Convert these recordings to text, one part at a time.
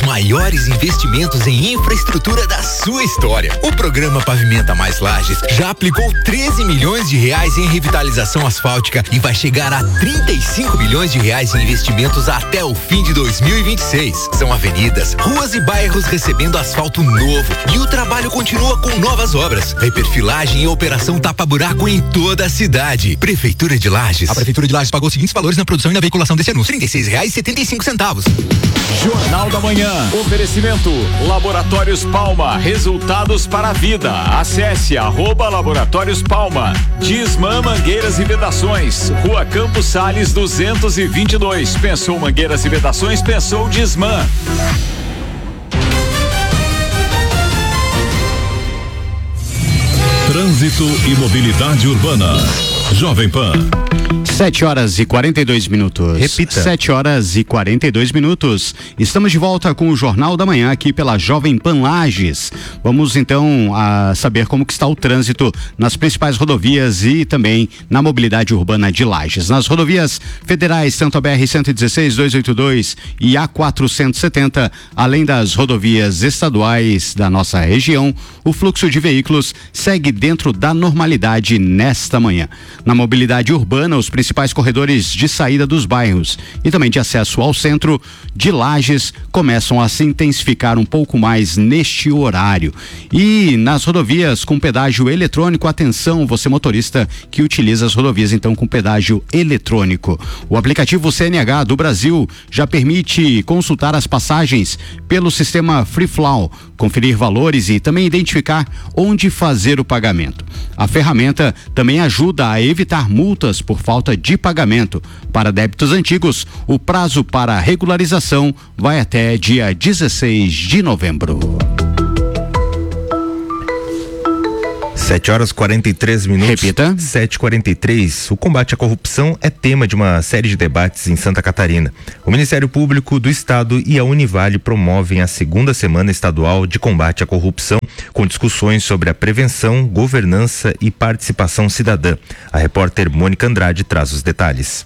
maiores investimentos em infraestrutura da sua história. O programa Pavimenta Mais Lages já aplicou 13 milhões de reais em revitalização asfáltica e vai chegar a 35 milhões de reais em investimentos até o fim de 2026. São avenidas, ruas e bairros recebendo asfalto novo e o trabalho continua com novas obras, reperfilagem e operação tapa-buraco em toda a cidade. Prefeitura de Lages. A Prefeitura de Lages pagou os seguintes valores na produção e na veiculação desse anúncio: R$36,75. Jornal da Manhã. Oferecimento Laboratórios Palma. Resultados para a vida. Acesse @Laboratórios Palma. Disman Mangueiras e Vedações. Rua Campos Sales 222. Pensou mangueiras e vedações? Pensou Disman. Trânsito e mobilidade urbana. Jovem Pan. 7h42. Repita. 7h42. Estamos de volta com o Jornal da Manhã aqui pela Jovem Pan Lages. Vamos então saber como que está o trânsito nas principais rodovias e também na mobilidade urbana de Lages. Nas rodovias federais, tanto a BR-116, 282 e a 470, além das rodovias estaduais da nossa região, o fluxo de veículos segue dentro da normalidade nesta manhã. Na mobilidade urbana, os principais corredores de saída dos bairros e também de acesso ao centro de Lages começam a se intensificar um pouco mais neste horário. E nas rodovias com pedágio eletrônico, atenção, você motorista que utiliza as rodovias então com pedágio eletrônico. O aplicativo CNH do Brasil já permite consultar as passagens pelo sistema FreeFlow, conferir valores e também identificar onde fazer o pagamento. A ferramenta também ajuda a evitar multas por falta de pagamento. Para débitos antigos, o prazo para regularização vai até dia 16 de novembro. 7h43. Repita. 7h43. O combate à corrupção é tema de uma série de debates em Santa Catarina. O Ministério Público do Estado e a Univale promovem a segunda semana estadual de combate à corrupção, com discussões sobre a prevenção, governança e participação cidadã. A repórter Mônica Andrade traz os detalhes.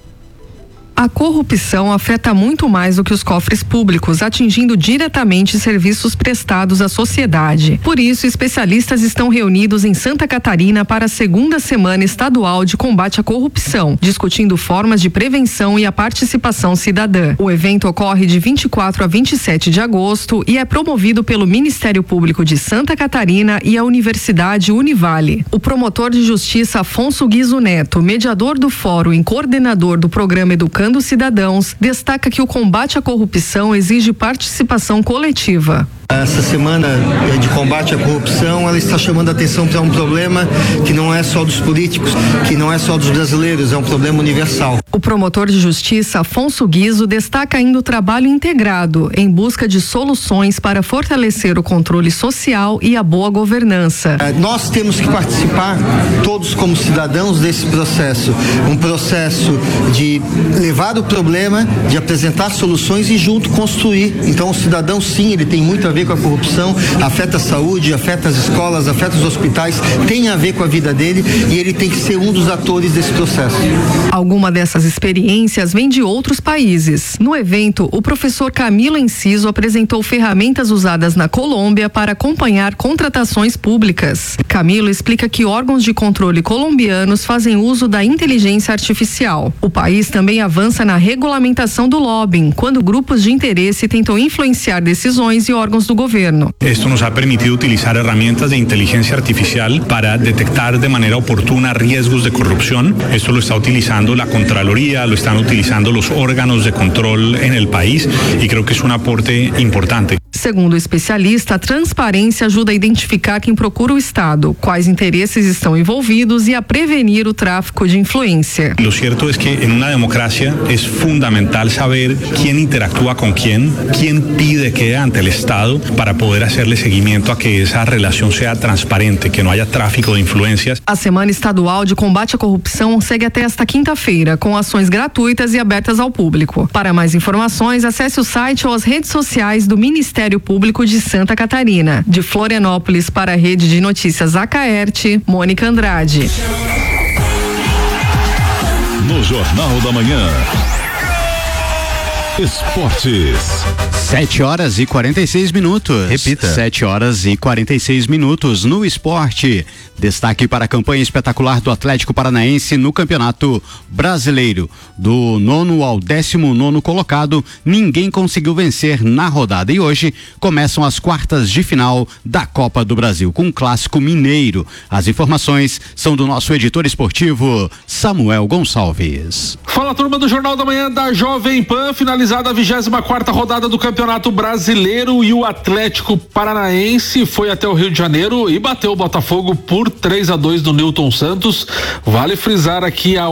A corrupção afeta muito mais do que os cofres públicos, atingindo diretamente serviços prestados à sociedade. Por isso, especialistas estão reunidos em Santa Catarina para a segunda semana estadual de combate à corrupção, discutindo formas de prevenção e a participação cidadã. O evento ocorre de 24 a 27 de agosto e é promovido pelo Ministério Público de Santa Catarina e a Universidade Univale. O promotor de justiça Afonso Guizo Neto, mediador do fórum e coordenador do programa Educando Cidadãos, destaca que o combate à corrupção exige participação coletiva. Essa semana de combate à corrupção, ela está chamando a atenção para um problema que não é só dos políticos, que não é só dos brasileiros, é um problema universal. O promotor de justiça Afonso Guizo destaca ainda o trabalho integrado em busca de soluções para fortalecer o controle social e a boa governança. Nós temos que participar, todos como cidadãos, desse processo. Um processo de levar o problema, de apresentar soluções e junto construir. Então o cidadão, sim, ele tem muito a ver com a corrupção, afeta a saúde, afeta as escolas, afeta os hospitais, tem a ver com a vida dele e ele tem que ser um dos atores desse processo. Alguma dessas experiências vem de outros países. No evento, o professor Camilo Enciso apresentou ferramentas usadas na Colômbia para acompanhar contratações públicas. Camilo explica que órgãos de controle colombianos fazem uso da inteligência artificial. O país também avança na regulamentação do lobbying, quando grupos de interesse tentam influenciar decisões e órgãos do governo. Esto nos ha permitido utilizar herramientas de inteligencia artificial para detectar de manera oportuna riesgos de corrupción. Esto lo está utilizando la Contraloría, lo están utilizando los órganos de control en el país y creo que es un aporte importante. Segundo o especialista, a transparência ajuda a identificar quem procura o Estado, quais interesses estão envolvidos e a prevenir o tráfico de influência. Lo cierto es que en una democracia es fundamental saber quién interactúa con quién pide qué ante el Estado para poder hacerle seguimiento a que esa relación sea transparente, que no haya tráfico de influencias. A Semana Estadual de Combate à Corrupção segue até esta quinta-feira, com ações gratuitas e abertas ao público. Para mais informações, acesse o site ou as redes sociais do Ministério Público de Santa Catarina. De Florianópolis para a Rede de Notícias Acaerte, Mônica Andrade. No Jornal da Manhã. Esportes. 7h46. Repita. 7h46 no esporte. Destaque para a campanha espetacular do Atlético Paranaense no Campeonato Brasileiro. Do 9º ao 19º colocado, ninguém conseguiu vencer na rodada. E hoje começam as quartas de final da Copa do Brasil, com um clássico mineiro. As informações são do nosso editor esportivo, Samuel Gonçalves. Fala, turma do Jornal da Manhã da Jovem Pan, finalizada a 24ª rodada do Campeonato Brasileiro, e o Atlético Paranaense foi até o Rio de Janeiro e bateu o Botafogo por 3-2 do Newton Santos. Vale frisar aqui a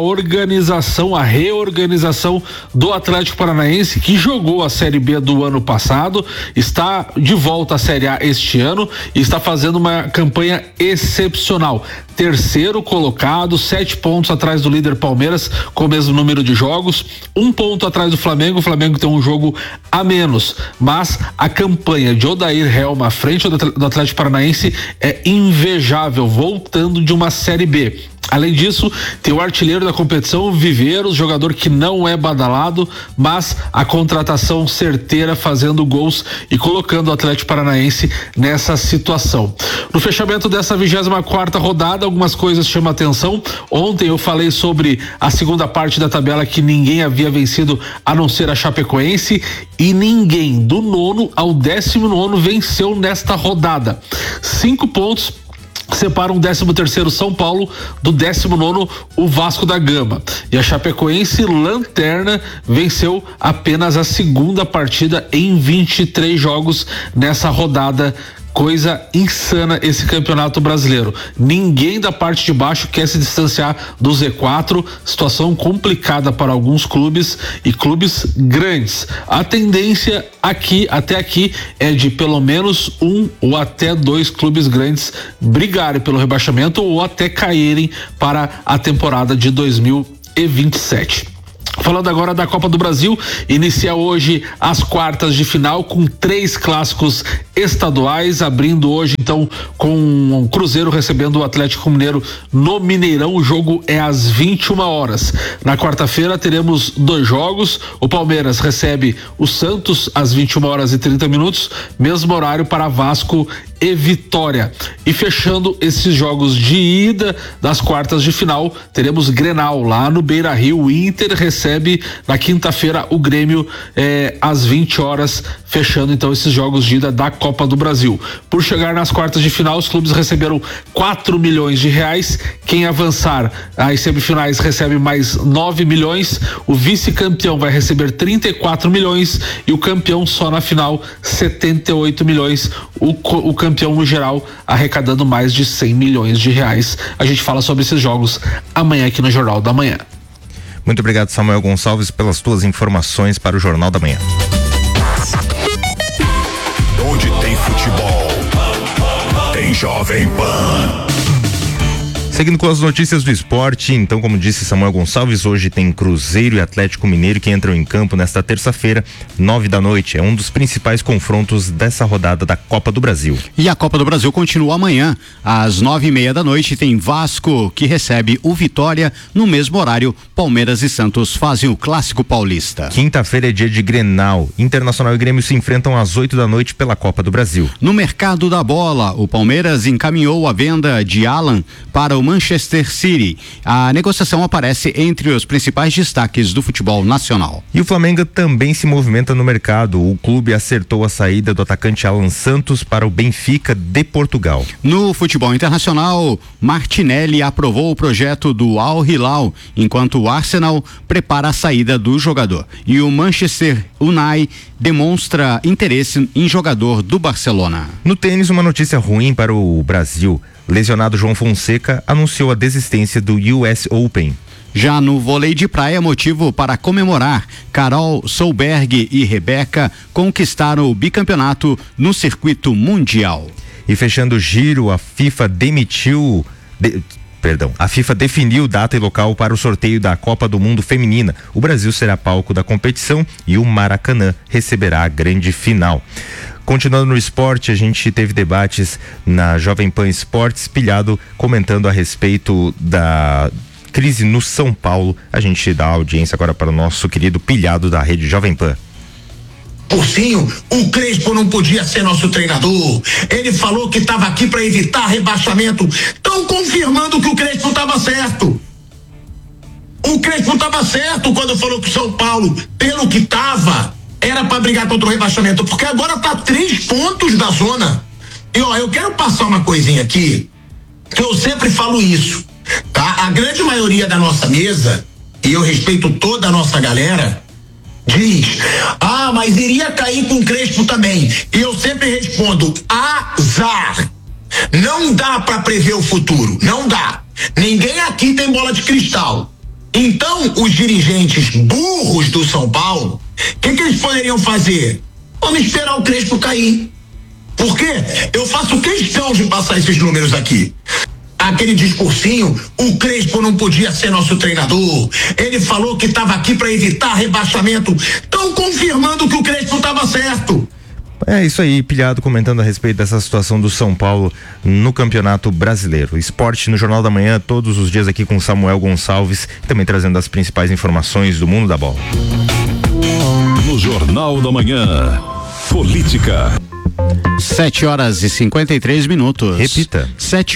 reorganização do Atlético Paranaense, que jogou a Série B do ano passado, está de volta à Série A este ano e está fazendo uma campanha excepcional. Terceiro colocado, 7 pontos atrás do líder Palmeiras, com o mesmo número de jogos, 1 ponto atrás do Flamengo. O Flamengo tem um jogo a menos, mas a campanha de Odair Helma à frente do Atlético Paranaense é invejável, voltando de uma Série B. Além disso, tem o artilheiro da competição, o Viveiros, jogador que não é badalado, mas a contratação certeira, fazendo gols e colocando o Atlético Paranaense nessa situação. No fechamento dessa 24ª rodada, algumas coisas chamam a atenção. Ontem eu falei sobre a segunda parte da tabela, que ninguém havia vencido a não ser a Chapecoense, e ninguém do 9º ao 19º venceu nesta rodada. 5 pontos separam o 13º São Paulo do 19º o Vasco da Gama, e a Chapecoense, lanterna, venceu apenas a segunda partida em 23 jogos nessa rodada. Coisa insana esse Campeonato Brasileiro. Ninguém da parte de baixo quer se distanciar do Z4. Situação complicada para alguns clubes e clubes grandes. A tendência até aqui é de pelo menos 1 ou até 2 clubes grandes brigarem pelo rebaixamento ou até caírem para a temporada de 2027. Falando agora da Copa do Brasil, inicia hoje as quartas de final com 3 clássicos estaduais, abrindo hoje então com o Cruzeiro recebendo o Atlético Mineiro no Mineirão. O jogo é às 21 horas. Na quarta-feira teremos 2 jogos. O Palmeiras recebe o Santos às 21h30, mesmo horário para Vasco e Vitória. E fechando esses jogos de ida das quartas de final, teremos Grenal lá no Beira-Rio. O Inter recebe na quinta-feira o Grêmio às 20 horas, fechando então esses jogos de ida da Copa do Brasil. Por chegar nas quartas de final, os clubes receberam 4 milhões de reais. Quem avançar às semifinais recebe mais 9 milhões. O vice-campeão vai receber 34 milhões e o campeão só na final 78 milhões. O campeão no geral arrecadando mais de 100 milhões de reais. A gente fala sobre esses jogos amanhã aqui no Jornal da Manhã. Muito obrigado, Samuel Gonçalves, pelas tuas informações para o Jornal da Manhã. Onde tem futebol, tem Jovem Pan. Seguindo com as notícias do esporte, então, como disse Samuel Gonçalves, hoje tem Cruzeiro e Atlético Mineiro que entram em campo nesta terça-feira, 21h. É um dos principais confrontos dessa rodada da Copa do Brasil. E a Copa do Brasil continua amanhã, às 21h30. Tem Vasco que recebe o Vitória. No mesmo horário, Palmeiras e Santos fazem o Clássico Paulista. Quinta-feira é dia de Grenal. Internacional e Grêmio se enfrentam às 20h pela Copa do Brasil. No mercado da bola, o Palmeiras encaminhou a venda de Alan para o Manchester City. A negociação aparece entre os principais destaques do futebol nacional. E o Flamengo também se movimenta no mercado. O clube acertou a saída do atacante Alan Santos para o Benfica de Portugal. No futebol internacional, Martinelli aprovou o projeto do Al Hilal, enquanto o Arsenal prepara a saída do jogador. E o Manchester United demonstra interesse em jogador do Barcelona. No tênis, uma notícia ruim para o Brasil. Lesionado João Fonseca anunciou a desistência do US Open. Já no vôlei de praia, motivo para comemorar. Carol Solberg e Rebeca conquistaram o bicampeonato no circuito mundial. E fechando o giro, a FIFA definiu data e local para o sorteio da Copa do Mundo Feminina. O Brasil será palco da competição e o Maracanã receberá a grande final. Continuando no esporte, a gente teve debates na Jovem Pan Esportes, Pilhado comentando a respeito da crise no São Paulo. A gente dá audiência agora para o nosso querido Pilhado da Rede Jovem Pan. Cursinho, o Crespo não podia ser nosso treinador. Ele falou que estava aqui para evitar rebaixamento. Estão confirmando que o Crespo estava certo. O Crespo estava certo quando falou que o São Paulo, pelo que estava, era para brigar contra o rebaixamento, porque agora tá 3 pontos da zona. E ó, eu quero passar uma coisinha aqui, que eu sempre falo isso, tá? A grande maioria da nossa mesa, e eu respeito toda a nossa galera, diz, mas iria cair com o Crespo também. E eu sempre respondo, azar. Não dá para prever o futuro, não dá. Ninguém aqui tem bola de cristal. Então, os dirigentes burros do São Paulo, o que eles poderiam fazer? Vamos esperar o Crespo cair. Por quê? Eu faço questão de passar esses números aqui. Aquele discursinho, o Crespo não podia ser nosso treinador. Ele falou que estava aqui para evitar rebaixamento. Estão confirmando que o Crespo estava certo. É isso aí, Pilhado comentando a respeito dessa situação do São Paulo no Campeonato Brasileiro. Esporte no Jornal da Manhã, todos os dias aqui com Samuel Gonçalves, também trazendo as principais informações do mundo da bola. No Jornal da Manhã, política. 7h53. Repita.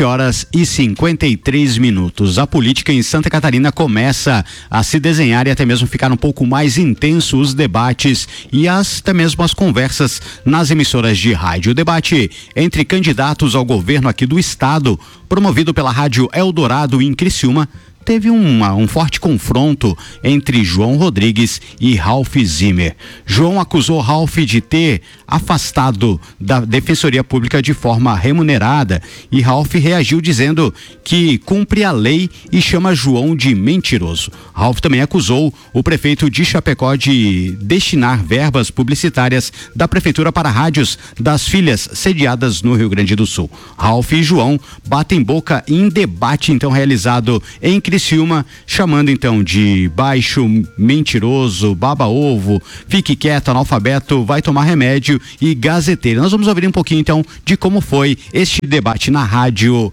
7h53. A política em Santa Catarina começa a se desenhar e até mesmo ficar um pouco mais intenso os debates e até mesmo as conversas nas emissoras de rádio. O debate entre candidatos ao governo aqui do estado, promovido pela Rádio Eldorado em Criciúma, teve um forte confronto entre João Rodrigues e Ralph Zimmer. João acusou Ralph de ter afastado da Defensoria Pública de forma remunerada e Ralph reagiu dizendo que cumpre a lei e chama João de mentiroso. Ralph também acusou o prefeito de Chapecó de destinar verbas publicitárias da prefeitura para rádios das filhas sediadas no Rio Grande do Sul. Ralph e João batem boca em debate então realizado em Criciúma, chamando então de baixo, mentiroso, baba-ovo, fique quieto, analfabeto, vai tomar remédio e gazeteiro. Nós vamos ouvir um pouquinho então de como foi este debate na rádio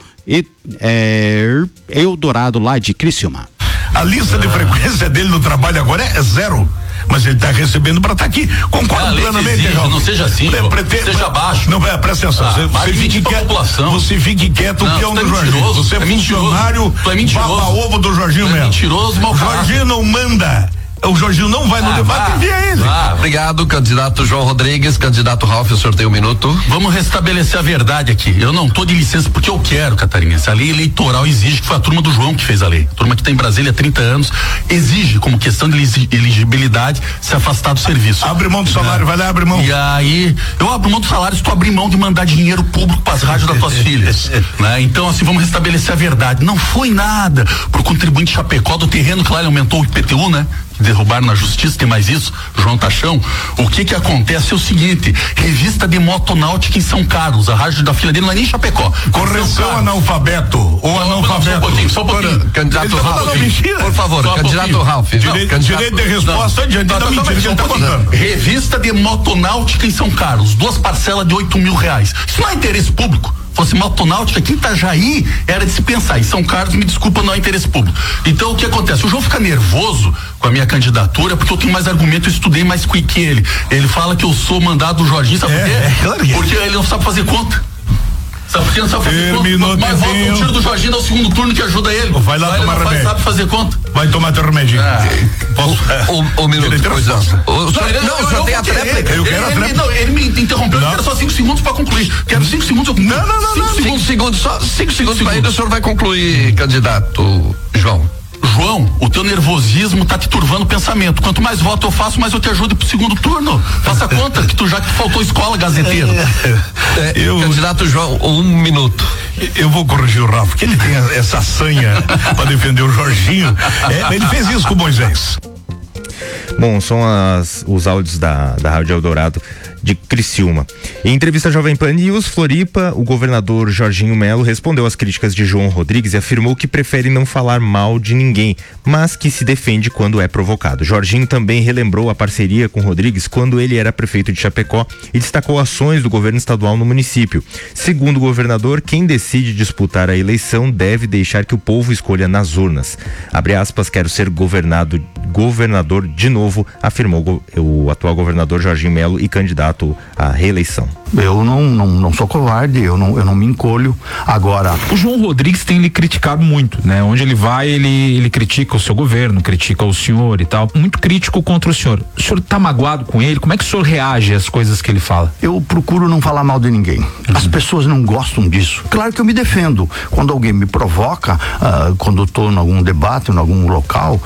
Eldorado lá de Criciúma. A lista de frequência dele no trabalho agora é 0. Mas ele está recebendo para estar aqui. Concordo plenamente. Não seja assim, seja baixo. Não, presta atenção. Você fique quieto, o peão do Jorginho. Você é funcionário, baba-ovo do Jorginho mesmo. Mentiroso, mau caráter. Jorginho não manda. O Jorginho não vai no debate, envia ele. Obrigado, candidato João Rodrigues, candidato Ralph, eu sorteio 1 minuto. Vamos restabelecer a verdade aqui. Eu não tô de licença porque eu quero, catarinense. A lei eleitoral exige, que foi a turma do João que fez a lei. A turma que tem em Brasília há 30 anos, exige, como questão de elegibilidade, se afastar do serviço. Abre mão do salário, vai lá, abre mão. E aí, eu abro mão do salário se tu abrir mão de mandar dinheiro público pras rádios das tuas filhas. Né? Então, assim, vamos restabelecer a verdade. Não foi nada pro contribuinte Chapecó do terreno que lá ele aumentou o IPTU, né? Derrubaram na justiça, tem mais isso, João Tachão. O que acontece é o seguinte: revista de motonáutica em São Carlos, a rádio da filha dele não é nem Chapecó. Correção analfabeto ou analfabeto. Só um pouquinho, candidato Ralph. Por favor, candidato Ralph. Direito de resposta diante da mentira que ele está contando. Revista de motonáutica em São Carlos, 2 parcelas de R$8.000. Isso não é interesse público. Fosse motonáutica, aqui em Itajaí era de se pensar. Em São Carlos, me desculpa, não é interesse público. Então, o que acontece? O João fica nervoso com a minha candidatura porque eu tenho mais argumento, eu estudei mais que ele. Ele fala que eu sou mandado do Jorginho, sabe por quê? Claro que porque ele não sabe fazer conta. Sabe por que não sabe fazer conta? Mas volta um tiro do Jorginho no segundo turno que ajuda ele. Vai lá tomar remédio. Sabe fazer conta. Vai tomar teu remédio. Um minuto, pois não. Só tem a tréplica. Eu quero a tréplica. Não, ele me interrompeu, eu quero só 5 segundos pra concluir. Quero 5 segundos. Não. 5 segundos, só 5 segundos pra ele, o senhor vai concluir, candidato João. João, o teu nervosismo tá te turvando o pensamento. Quanto mais voto eu faço, mais eu te ajudo pro segundo turno. Faça conta que tu já que faltou escola, gazeteiro. Candidato João, 1 minuto. Eu vou corrigir o Rafa, porque ele tem essa sanha para defender o Jorginho. Ele fez isso com o Moisés. Bom, são os áudios da Rádio Eldorado de Criciúma. Em entrevista à Jovem Pan News Floripa, o governador Jorginho Melo respondeu às críticas de João Rodrigues e afirmou que prefere não falar mal de ninguém, mas que se defende quando é provocado. Jorginho também relembrou a parceria com Rodrigues quando ele era prefeito de Chapecó e destacou ações do governo estadual no município. Segundo o governador, quem decide disputar a eleição deve deixar que o povo escolha nas urnas. Abre aspas, quero ser governador de novo, afirmou o atual governador Jorginho Melo e candidato à reeleição. Eu não sou covarde, eu não me encolho. Agora, o João Rodrigues tem lhe criticado muito, né? Onde ele vai, ele critica o seu governo, critica o senhor e tal. Muito crítico contra o senhor. O senhor tá magoado com ele? Como é que o senhor reage às coisas que ele fala? Eu procuro não falar mal de ninguém. As pessoas não gostam disso. Claro que eu me defendo. Quando alguém me provoca, quando eu tô em algum debate, em algum local,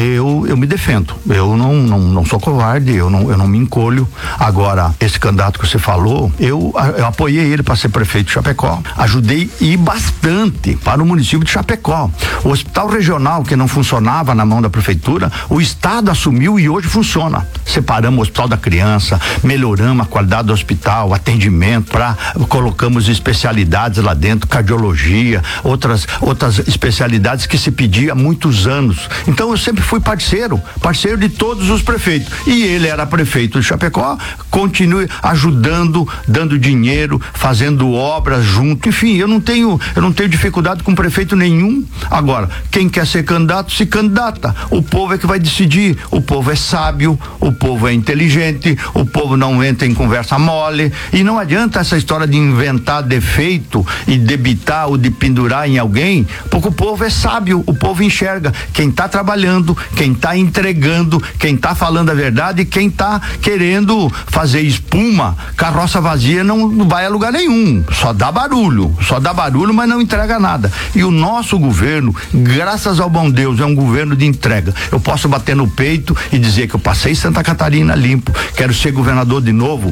eu me defendo. Eu não sou covarde, eu não me encolho. Agora, esse candidato que você falou, eu apoiei ele para ser prefeito de Chapecó, ajudei e bastante para o município de Chapecó. O hospital regional que não funcionava na mão da prefeitura, o estado assumiu e hoje funciona. Separamos o hospital da criança, melhoramos a qualidade do hospital, atendimento, colocamos especialidades lá dentro, cardiologia, outras especialidades que se pedia há muitos anos. Então eu sempre fui parceiro de todos os prefeitos. E ele era prefeito de Chapecó, continue ajudando, dando dinheiro, fazendo obras junto. Enfim, eu não tenho dificuldade com prefeito nenhum. Agora, quem quer ser candidato, se candidata. O povo é que vai decidir. O povo é sábio, o povo é inteligente, o povo não entra em conversa mole. E não adianta essa história de inventar defeito e debitar ou de pendurar em alguém, porque o povo é sábio, o povo enxerga quem está trabalhando, quem está entregando, quem está falando a verdade e quem está querendo fazer espuma. Carroça vazia não vai a lugar nenhum, só dá barulho, mas não entrega nada. E o nosso governo, graças ao bom Deus, é um governo de entrega. Eu posso bater no peito e dizer que eu passei Santa Catarina limpo, quero ser governador de novo.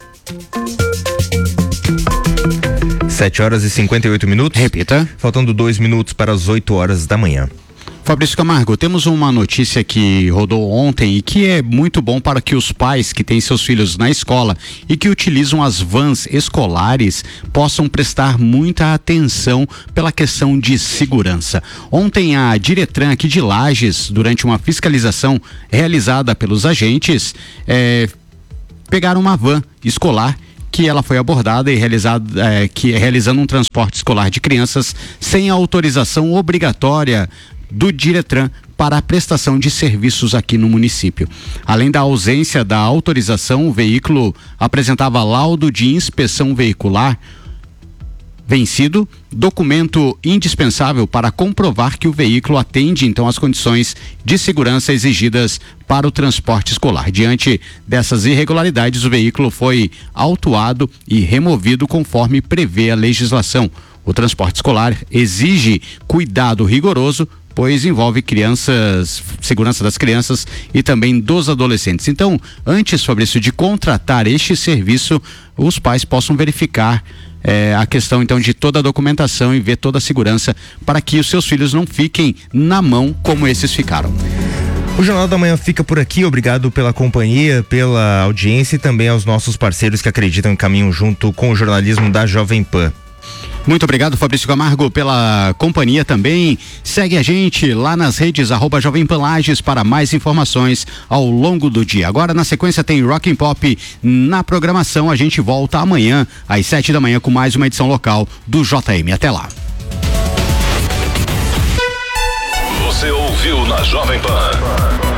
7h58. Repita. Faltando 2 minutos para as 8h da manhã. Fabrício Camargo, temos uma notícia que rodou ontem e que é muito bom para que os pais que têm seus filhos na escola e que utilizam as vans escolares possam prestar muita atenção pela questão de segurança. Ontem a Diretran aqui de Lages, durante uma fiscalização realizada pelos agentes, pegaram uma van escolar que ela foi abordada e realizando um transporte escolar de crianças sem autorização obrigatória do Diretran para a prestação de serviços aqui no município. Além da ausência da autorização, o veículo apresentava laudo de inspeção veicular vencido, documento indispensável para comprovar que o veículo atende então às condições de segurança exigidas para o transporte escolar. Diante dessas irregularidades, o veículo foi autuado e removido conforme prevê a legislação. O transporte escolar exige cuidado rigoroso, pois envolve segurança das crianças e também dos adolescentes. Então, antes, Fabrício, de contratar este serviço, os pais possam verificar a questão então de toda a documentação e ver toda a segurança para que os seus filhos não fiquem na mão como esses ficaram. O Jornal da Manhã fica por aqui, obrigado pela companhia, pela audiência e também aos nossos parceiros que acreditam e caminham junto com o jornalismo da Jovem Pan. Muito obrigado, Fabrício Camargo, pela companhia também. Segue a gente lá nas redes @Jovem Pan Lages para mais informações ao longo do dia. Agora, na sequência, tem Rock and Pop na programação. A gente volta amanhã às 7 da manhã com mais uma edição local do JM. Até lá. Você ouviu na Jovem Pan